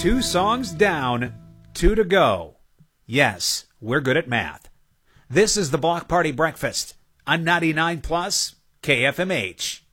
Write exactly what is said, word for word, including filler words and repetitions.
Two songs down, two to go. Yes, we're good at math. This is the Block Party Breakfast on ninety-nine plus K F M H.